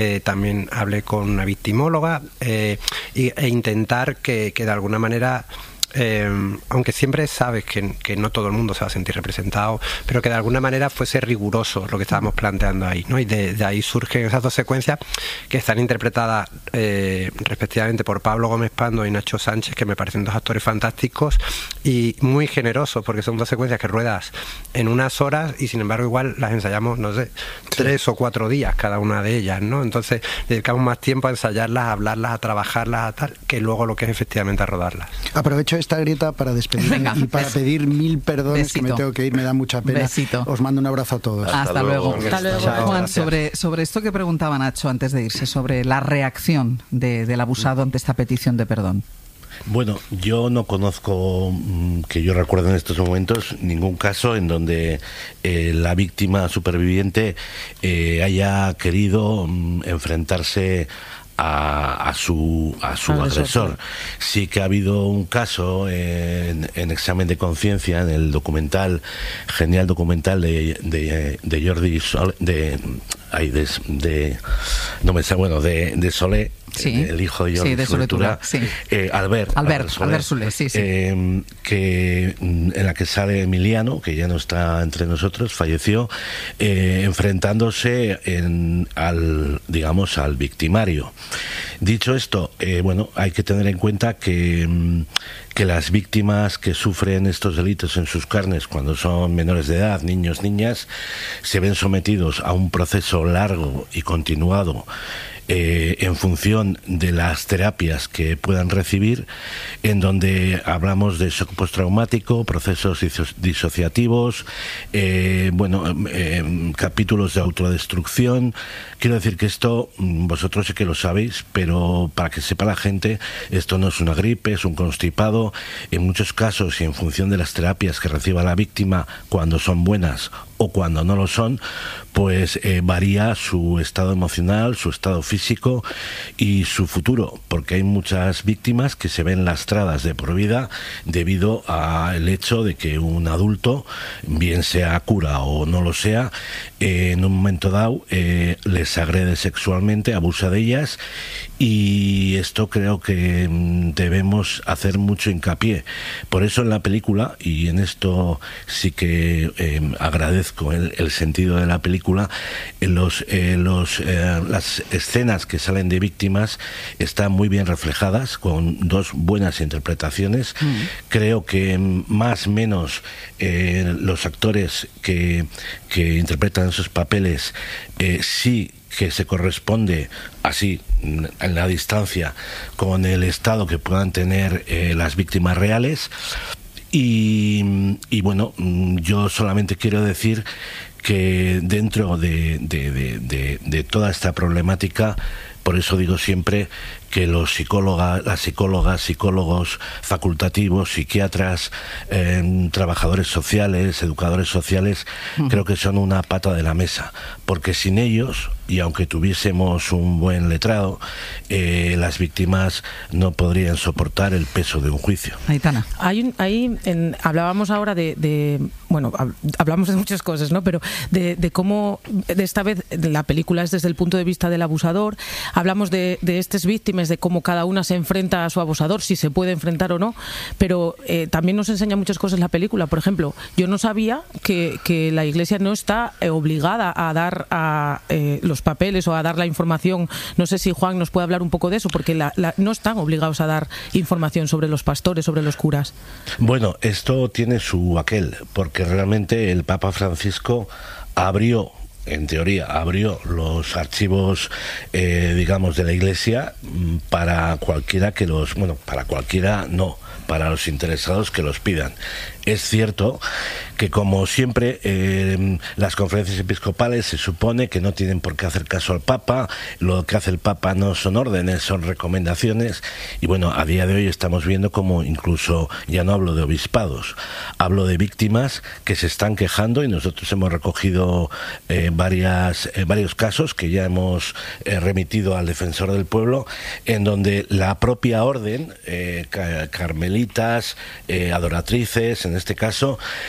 también hablé con una victimóloga e intentar que de alguna manera, aunque siempre sabes que no todo el mundo se va a sentir representado, pero que de alguna manera fuese riguroso lo que estábamos planteando ahí, ¿no? Y de ahí surgen esas dos secuencias que están interpretadas respectivamente por Pablo Gómez Pando y Nacho Sánchez, que me parecen dos actores fantásticos y muy generosos, porque son dos secuencias que ruedas en unas horas y sin embargo igual las ensayamos, no sé, 3 o 4 días cada una de ellas, ¿no? Entonces dedicamos más tiempo a ensayarlas, a hablarlas, a trabajarlas, a tal, que luego lo que es efectivamente a rodarlas. Aprovecho esta grieta para despedirme y para pedir 1000 perdones. Besito. Que me tengo que ir, me da mucha pena. Besito. Os mando un abrazo a todos. Hasta luego. Hasta luego. Juan, sobre esto que preguntaba Nacho antes de irse, sobre la reacción del abusado ante esta petición de perdón. Bueno, yo no conozco, que yo recuerdo en estos momentos, ningún caso en donde la víctima superviviente haya querido enfrentarse a su agresor. Sí que ha habido un caso en Examen de Conciencia, en el genial documental de Jordi Solé, de Solé, sí, el hijo de Jordi Solé Tura, sí. Albert Solé, sí. Que en la que sale Emiliano, que ya no está entre nosotros, falleció enfrentándose al victimario. Dicho esto, hay que tener en cuenta que las víctimas que sufren estos delitos en sus carnes cuando son menores de edad, niños, niñas, se ven sometidos a un proceso largo y continuado en función de las terapias que puedan recibir, en donde hablamos de shock postraumático, procesos disociativos, capítulos de autodestrucción. Quiero decir que esto, vosotros sé que lo sabéis, pero para que sepa la gente, esto no es una gripe, es un constipado. En muchos casos, y en función de las terapias que reciba la víctima, cuando son buenas o cuando no lo son, pues varía su estado emocional, su estado físico y su futuro, porque hay muchas víctimas que se ven lastradas de por vida debido al hecho de que un adulto, bien sea cura o no lo sea, en un momento dado les agrede sexualmente, abusa de ellas, y esto creo que debemos hacer mucho hincapié. Por eso en la película, y en esto sí que agradezco el sentido de la película, las escenas que salen de víctimas están muy bien reflejadas, con dos buenas interpretaciones. Creo que más o menos los actores que interpretan esos papeles sí que se corresponde así en la distancia con el estado que puedan tener las víctimas reales. Y yo solamente quiero decir que dentro de toda esta problemática, por eso digo siempre que las psicólogas, psicólogos facultativos, psiquiatras, trabajadores sociales, educadores sociales, creo que son una pata de la mesa, porque sin ellos, y aunque tuviésemos un buen letrado, las víctimas no podrían soportar el peso de un juicio. Aitana. Hablábamos ahora hablamos de muchas cosas, ¿no? Pero de cómo, de esta vez, la película es desde el punto de vista del abusador. Hablamos de estas víctimas, de cómo cada una se enfrenta a su abusador, si se puede enfrentar o no, pero también nos enseña muchas cosas la película. Por ejemplo, yo no sabía que la Iglesia no está obligada a dar los papeles o a dar la información. No sé si Juan nos puede hablar un poco de eso, porque no están obligados a dar información sobre los pastores, sobre los curas. Bueno, esto tiene su aquel, porque realmente el Papa Francisco abrió los archivos, digamos, de la Iglesia para cualquiera para los interesados que los pidan. Es cierto que, como siempre, las conferencias episcopales se supone que no tienen por qué hacer caso al Papa. Lo que hace el Papa no son órdenes, son recomendaciones. Y bueno, a día de hoy estamos viendo como incluso, ya no hablo de obispados, hablo de víctimas que se están quejando, y nosotros hemos recogido varios casos que ya hemos remitido al Defensor del Pueblo, en donde la propia orden, carmelitas, adoratrices, en este caso,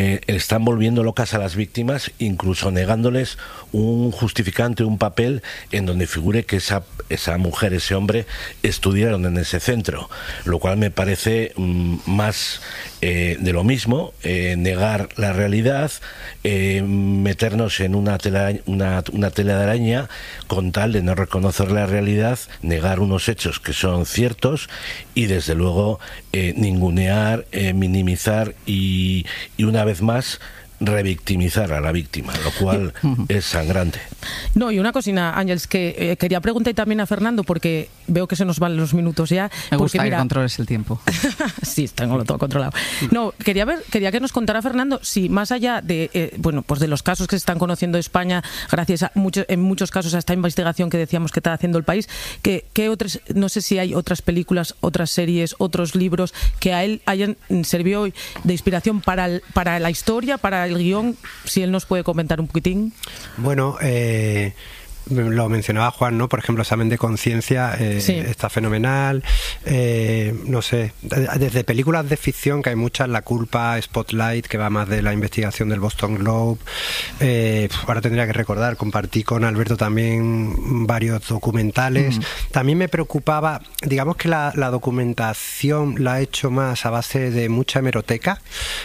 están volviendo locas a las víctimas, incluso negándoles un justificante, un papel en donde figure que esa mujer, ese hombre estudiaron en ese centro, lo cual me parece más de lo mismo, negar la realidad, meternos en una tela de araña con tal de no reconocer la realidad, negar unos hechos que son ciertos y desde luego ningunear, minimizar y una vez más revictimizar a la víctima, lo cual es sangrante. No, y una cosina, Ángeles, que quería preguntar también a Fernando, porque veo que se nos van los minutos ya. Me gusta porque, que controles el tiempo. Sí, tengo todo controlado. No, quería que nos contara Fernando si más allá de pues de los casos que se están conociendo en España, gracias a en muchos casos a esta investigación que decíamos que está haciendo el país, que otras, no sé si hay otras películas, otras series, otros libros que a él hayan servido de inspiración para la historia, para el guión, si él nos puede comentar un poquitín. Bueno, lo mencionaba Juan, ¿no? Por ejemplo, Examen de conciencia está fenomenal. No sé, desde películas de ficción, que hay muchas, La culpa, Spotlight, que va más de la investigación del Boston Globe. Ahora tendría que recordar, compartí con Alberto también varios documentales. También me preocupaba, digamos que la documentación la he hecho más a base de mucha hemeroteca,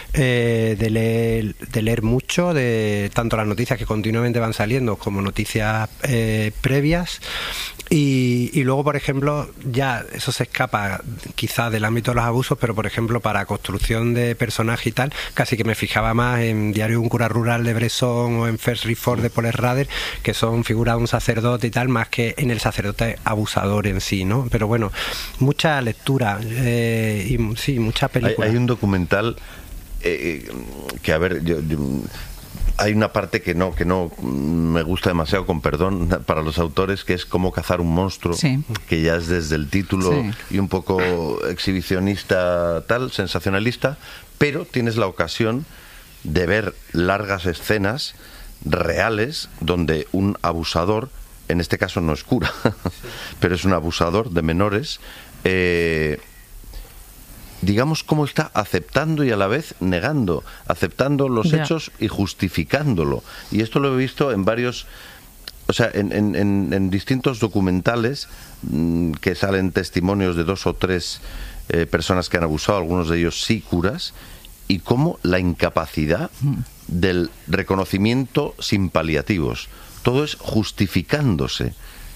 de leer mucho, de tanto las noticias que continuamente van saliendo como noticias previas y luego, por ejemplo, ya eso se escapa quizás del ámbito de los abusos, pero por ejemplo para construcción de personaje y tal, casi que me fijaba más en Diario de un cura rural de Bresson o en First Reform de Paul Schrader, que son figuras de un sacerdote y tal, más que en el sacerdote abusador en sí, ¿no? Pero bueno, mucha lectura y sí, mucha película. Hay un documental que, a ver, yo hay una parte que no me gusta demasiado, con perdón para los autores, que es Cómo cazar un monstruo, que ya es desde el título y un poco exhibicionista, sensacionalista, pero tienes la ocasión de ver largas escenas reales donde un abusador, en este caso no es cura, pero es un abusador de menores, digamos cómo está aceptando y a la vez negando, aceptando los hechos y justificándolo. Y esto lo he visto en varios, o sea, en distintos documentales que salen testimonios de 2 o 3 personas que han abusado, algunos de ellos sí curas, y cómo la incapacidad del reconocimiento sin paliativos. Todo es justificándose.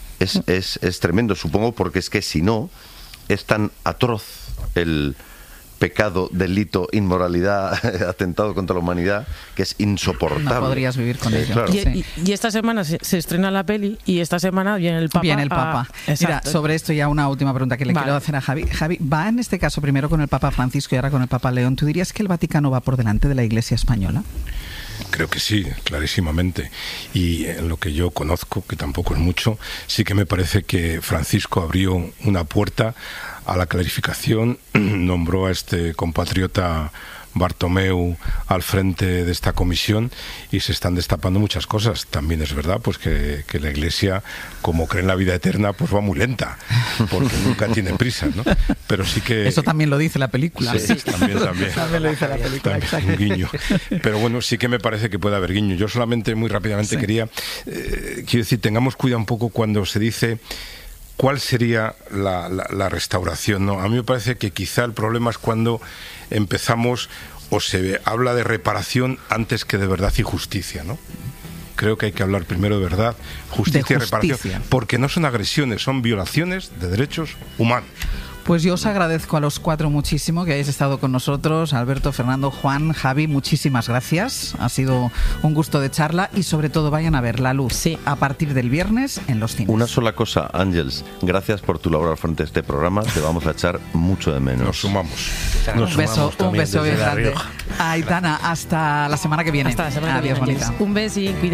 Es tremendo, supongo, porque es que si no, es tan atroz el pecado, delito, inmoralidad, atentado contra la humanidad, que es insoportable. No podrías vivir con ello. Claro. Y esta semana se estrena la peli y esta semana viene el Papa. Viene el Papa. Mira, sobre esto ya una última pregunta que le quiero hacer a Javi. Javi, va en este caso primero con el Papa Francisco y ahora con el Papa León. ¿Tú dirías que el Vaticano va por delante de la Iglesia española? Creo que sí, clarísimamente. Y en lo que yo conozco, que tampoco es mucho, sí que me parece que Francisco abrió una puerta a la clarificación, nombró a este compatriota Bartomeu al frente de esta comisión y se están destapando muchas cosas. También es verdad pues que la Iglesia, como cree en la vida eterna, pues va muy lenta, porque nunca tiene prisa, ¿no? Pero sí que... Eso también lo dice la película. Sí, también. También lo dice la película, exacto. Un guiño. Pero bueno, sí que me parece que puede haber guiño. Yo solamente muy rápidamente quiero decir, tengamos cuidado un poco cuando se dice cuál sería la restauración, ¿no? A mí me parece que quizá el problema es cuando empezamos o se habla de reparación antes que de verdad y justicia, ¿no? Creo que hay que hablar primero de verdad, justicia y reparación, porque no son agresiones, son violaciones de derechos humanos. Pues yo os agradezco a los 4 muchísimo que hayáis estado con nosotros. Alberto, Fernando, Juan, Javi, muchísimas gracias. Ha sido un gusto de charla y sobre todo vayan a ver La Luz a partir del viernes en los cines. Una sola cosa, Ángeles, gracias por tu labor al frente de este programa. Te vamos a echar mucho de menos. Nos sumamos. Un beso bien grande. Aitana, hasta la semana que viene. Hasta la semana que viene. Adiós, bonita. Un beso y